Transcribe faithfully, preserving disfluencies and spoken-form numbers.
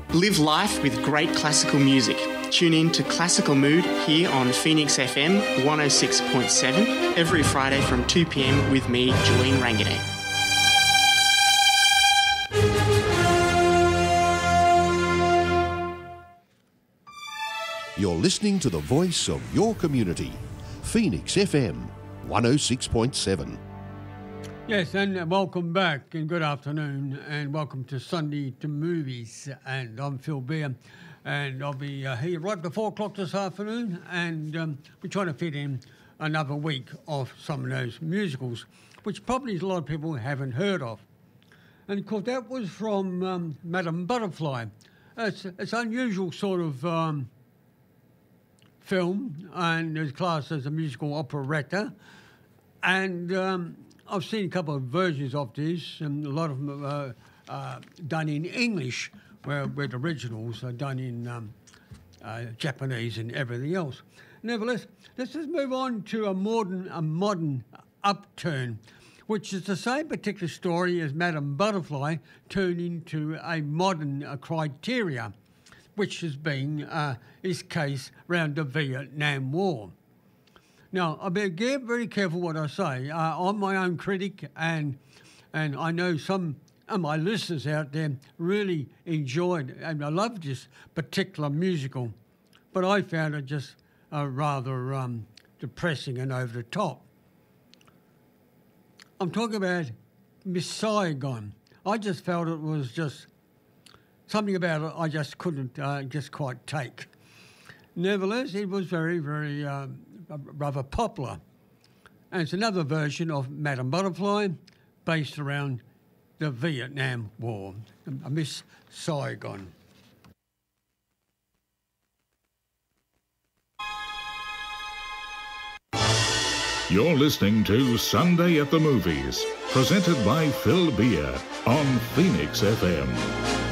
Live life with great classical music. Tune in to Classical Mood here on Phoenix F M one oh six point seven every Friday from two p m with me, Julian Ranganay. You're listening to the voice of your community, Phoenix F M one oh six point seven. Yes, and welcome back and good afternoon and welcome to Sunday to Movies. And I'm Phil Beer and I'll be uh, here right before o'clock this afternoon, and um, we're trying to fit in another week of some of those musicals, which probably a lot of people haven't heard of. And of course that was from um, Madame Butterfly. It's, it's unusual sort of um, film, and it's classed as a musical operetta, and um, I've seen a couple of versions of this, and a lot of them are uh, uh, done in English, where, where the originals are done in um, uh, Japanese and everything else. Nevertheless, let's just move on to a modern, a modern upturn, which is the same particular story as Madame Butterfly turned into a modern uh, criteria, which has been uh, his case around the Vietnam War. Now, I'll be very careful what I say. Uh, I'm my own critic, and and I know some of my listeners out there really enjoyed and I loved this particular musical, but I found it just uh, rather um, depressing and over the top. I'm talking about Miss Saigon. I just felt it was just something about it I just couldn't uh, just quite take. Nevertheless, it was very, very um, rather popular. And it's another version of Madame Butterfly based around the Vietnam War, Miss Saigon. You're listening to Sunday at the Movies, presented by Phil Beer on Phoenix F M.